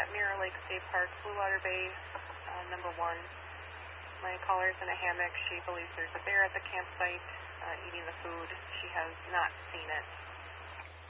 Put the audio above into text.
at Mirror Lake State Park, Blue Water Bay, number 1. My caller's in a hammock. She believes there's a bear at the campsite eating the food. She has not seen it.